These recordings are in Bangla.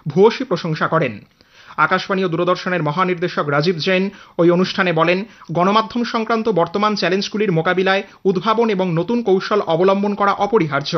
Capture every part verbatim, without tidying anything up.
ভূয়সী প্রশংসা করেন। আকাশবাণী ও দূরদর্শনের মহানির্দেশক রাজীব জৈন ওই অনুষ্ঠানে বলেন, গণমাধ্যম সংক্রান্ত বর্তমান চ্যালেঞ্জগুলির মোকাবিলায় উদ্ভাবন এবং নতুন কৌশল অবলম্বন করা অপরিহার্য।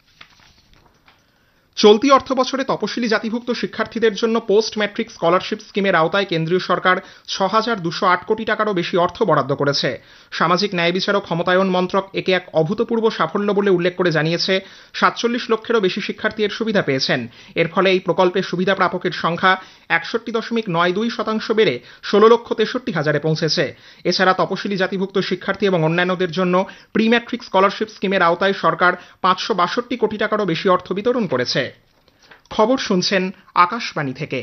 চলতি অর্থবছরে তপশিলি জাতিভুক্ত শিক্ষার্থীদের জন্য পোস্ট ম্যাট্রিক স্কলারশিপ স্কিমের আওতায় কেন্দ্রীয় সরকার ছ হাজার দুশো আট কোটি টাকারও বেশি অর্থ বরাদ্দ করেছে। সামাজিক ন্যায় বিচার ও ক্ষমতায়ন মন্ত্রক একে এক অভূতপূর্ব সাফল্য বলে উল্লেখ করে জানিয়েছে, সাতচল্লিশ লক্ষেরও বেশি শিক্ষার্থী এর সুবিধা পেয়েছেন। এর ফলে এই প্রকল্পের সুবিধা প্রাপকের সংখ্যা একষট্টি দশমিক নয় দুই শতাংশ বেড়ে ষোলো লক্ষ তেষট্টি হাজারে পৌঁছেছে। এছাড়া তপশিলি জাতিভুক্ত শিক্ষার্থী এবং অন্যান্যদের জন্য প্রি ম্যাট্রিক স্কলারশিপ স্কিমের আওতায় সরকার পাঁচশো বাষট্টি কোটি টাকারও বেশি অর্থ বিতরণ করেছে। খবর শুনছেন আকাশবাণী থেকে।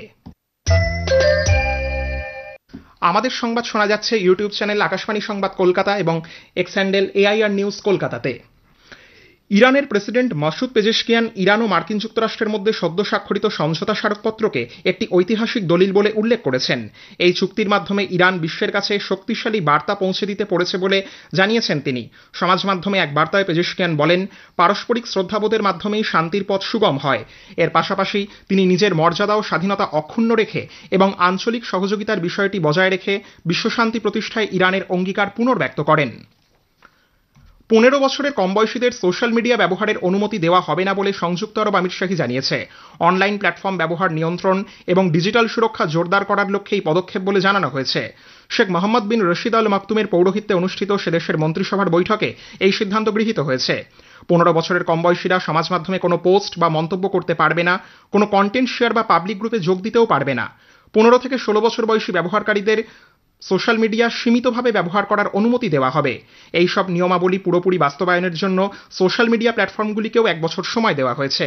আমাদের সংবাদ শোনা যাচ্ছে ইউটিউব চ্যানেল আকাশবাণী সংবাদ কলকাতা এবং এক্স হ্যান্ডেল এআইআর নিউজ কলকাতাতে। ইরানের প্রেসিডেন্ট মাসুদ পেজেশকিয়ান ইরান ও মার্কিন যুক্তরাষ্ট্রের মধ্যে সদ্য স্বাক্ষরিত সমঝোতা স্মারকপত্রকে একটি ঐতিহাসিক দলিল বলে উল্লেখ করেছেন। এই চুক্তির মাধ্যমে ইরান বিশ্বের কাছে শক্তিশালী বার্তা পৌঁছে দিতে পেরেছে বলে জানিয়েছেন তিনি। সমাজ মাধ্যমে এক বার্তায় পেজেশকিয়ান বলেন, পারস্পরিক শ্রদ্ধাবোধের মাধ্যমেই শান্তির পথ সুগম হয়। এর পাশাপাশি তিনি নিজের মর্যাদা ও স্বাধীনতা অক্ষুণ্ণ রেখে এবং আঞ্চলিক সহযোগিতার বিষয়টি বজায় রেখে বিশ্বশান্তি প্রতিষ্ঠায় ইরানের অঙ্গীকার পুনর্ব্যক্ত করেন। পনেরো বছরের কম বয়সীদের সোশ্যাল মিডিয়া ব্যবহারের অনুমতি দেওয়া হবে না বলে সংযুক্ত আরব আমিরশাহী জানিয়েছে। অনলাইন প্ল্যাটফর্ম ব্যবহার নিয়ন্ত্রণ এবং ডিজিটাল সুরক্ষা জোরদার করার লক্ষ্যে এই পদক্ষেপ বলে জানানো হয়েছে। শেখ মোহাম্মদ বিন রশিদ আল মাকতুমের পৌরোহিত্যে অনুষ্ঠিত সে দেশের মন্ত্রিসভার বৈঠকে এই সিদ্ধান্ত গৃহীত হয়েছে। পনেরো বছরের কম বয়সীরা সমাজ মাধ্যমে কোনো পোস্ট বা মন্তব্য করতে পারবে না, কোনো কন্টেন্ট শেয়ার বা পাবলিক গ্রুপে যোগ দিতেও পারবে না। পনেরো থেকে ষোলো বছর বয়সী ব্যবহারকারীদের সোশ্যাল মিডিয়া সীমিতভাবে ব্যবহার করার অনুমতি দেওয়া হবে। এই সব নিয়মাবলী পুরোপুরি বাস্তবায়নের জন্য সোশ্যাল মিডিয়া প্ল্যাটফর্মগুলিকেও এক বছর সময় দেওয়া হয়েছে।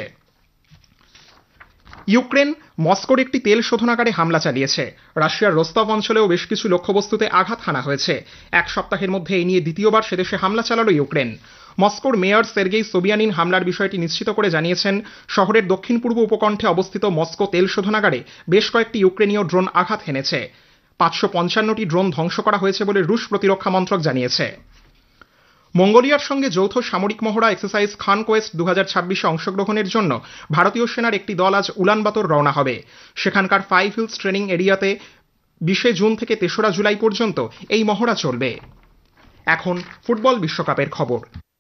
ইউক্রেন মস্কোর একটি তেল শোধনাগারে হামলা চালিয়েছে। রাশিয়ার রোস্তভ অঞ্চলেও বেশ কিছু লক্ষ্যবস্তুতে আঘাত হানা হয়েছে। এক সপ্তাহের মধ্যে এই নিয়ে দ্বিতীয়বার সেদেশে হামলা চালালো ইউক্রেন। মস্কোর মেয়র সের্গেই সোবিয়ানিন হামলার বিষয়টি নিশ্চিত করে জানিয়েছেন, শহরের দক্ষিণ পূর্ব উপকণ্ঠে অবস্থিত মস্কো তেল শোধনাগারে বেশ কয়েকটি ইউক্রেনীয় ড্রোন আঘাত হেনেছে। পাঁচশো পঞ্চান্নটি ড্রোন ধ্বংস করা হয়েছে বলে রুশ প্রতিরক্ষা মন্ত্রক জানিয়েছে। মঙ্গোলিয়ার সঙ্গে যৌথ সামরিক মহড়া এক্সারসাইজ খান কোয়েস্ট দু হাজার ছাব্বিশে অংশগ্রহণের জন্য ভারতীয় সেনার একটি দল আজ উলানবাতর রওনা হবে। সেখানকার ফাইভ হিলস ট্রেনিং এরিয়াতে বিশে জুন থেকে তেসরা জুলাই পর্যন্ত এই মহড়া চলবে। এখন ফুটবল বিশ্বকাপের খবর।